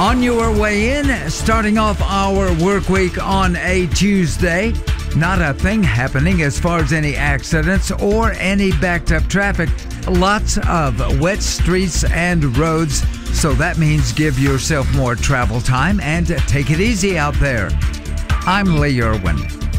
On your way in, starting off our work week on a Tuesday. Not a thing happening as far as any accidents or any backed up traffic. Lots of wet streets and roads, so that means give yourself more travel time and take it easy out there. I'm Lee Irwin.